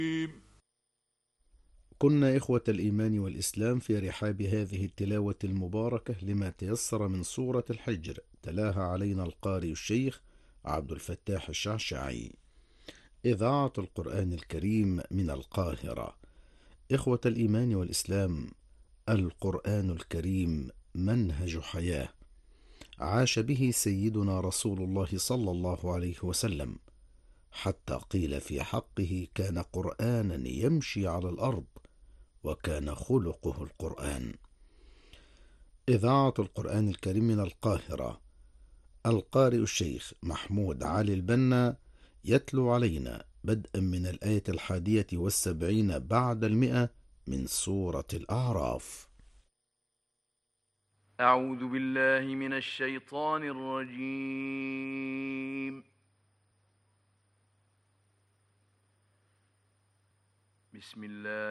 كنا إخوة الإيمان والإسلام في رحاب هذه التلاوة المباركة لما تيسر من سورة الحجر، تلاها علينا القارئ الشيخ عبد الفتاح الشعشعي. إذاعة القرآن الكريم من القاهرة. إخوة الإيمان والإسلام، القرآن الكريم منهج حياة عاش به سيدنا رسول الله صلى الله عليه وسلم، حتى قيل في حقه: كان قرآنا يمشي على الأرض، وكان خلقه القرآن. إذاعة القرآن الكريم من القاهرة. القارئ الشيخ محمود علي البنا يتلو علينا بدءا من الآية 71 بعد 100 من سورة الأعراف. أعوذ بالله من الشيطان الرجيم. بسم الله